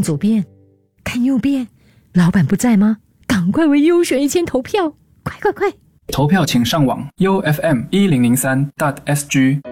看左边，看右边，老板不在吗？赶快为优选1000投票，快！ 投票请上网 ufm1003.sg